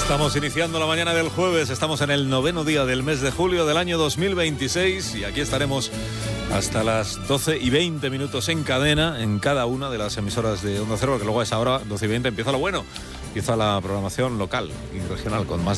Estamos iniciando la mañana del jueves, estamos en el 9º día del mes de julio del año 2026 y aquí estaremos hasta las 12:20 en cadena en cada una de las emisoras de Onda Cero, porque luego a esa hora, 12:20, empieza lo bueno, empieza la programación local y regional con más